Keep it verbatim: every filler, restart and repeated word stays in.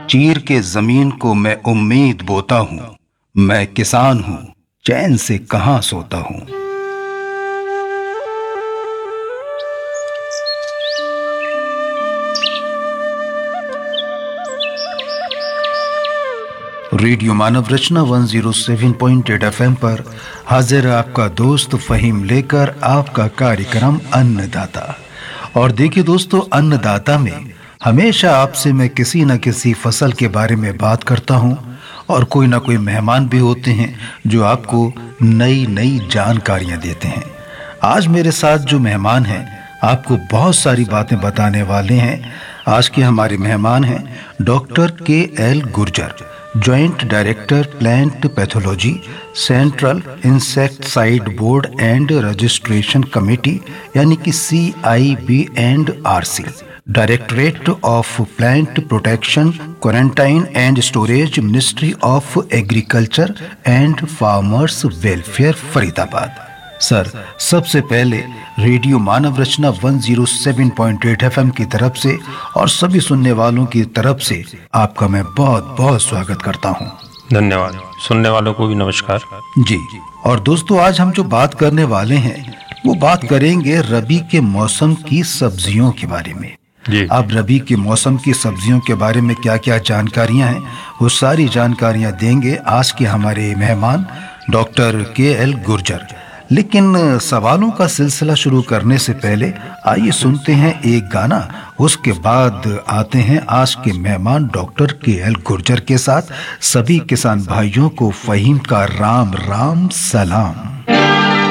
चीर के जमीन को मैं उम्मीद बोता हूँ, मैं किसान हूँ, चैन से कहाँ सोता हूँ। रेडियो मानव रचना एक सौ सात पॉइंट आठ एफएम पर हाजिर है आपका दोस्त फहीम लेकर आपका कार्यक्रम अन्नदाता। और देखिए दोस्तों, अन्नदाता में हमेशा आपसे मैं किसी न किसी फसल के बारे में बात करता हूं और कोई ना कोई मेहमान भी होते हैं जो आपको नई नई जानकारियां देते हैं। आज मेरे साथ जो मेहमान हैं आपको बहुत सारी बातें बताने वाले हैं। आज के हमारे मेहमान हैं डॉक्टर के L Gurjar, joint director plant pathology, central insecticide board and registration committee यानी कि सी आई B and R C, directorate of plant protection, quarantine and storage, ministry of agriculture and farmers welfare, Faridabad. Sir, सबसे पहले रेडियो मानव रचना एक सौ सात point आठ FM की तरफ से और सभी सुनने वालों की तरफ से आपका मैं बहुत बहुत स्वागत करता हूं। धन्यवाद। सुनने वालों को भी नमस्कार जी। और दोस्तों, आज हम जो बात करने वाले हैं वो बात करेंगे रबी के मौसम की सब्जियों के बारे में जी। अब रबी के मौसम की सब्जियों के बारे में क्या क्या जानकारियां हैं वो सारी जानकारियां देंगे आज के हमारे मेहमान डॉक्टर के एल गुर्जर। लेकिन सवालों का सिलसिला शुरू करने से पहले आइए सुनते हैं एक गाना, उसके बाद आते हैं आज के मेहमान डॉक्टर के एल गुर्जर के साथ। सभी किसान भाइयों को फहीम का राम राम सलाम।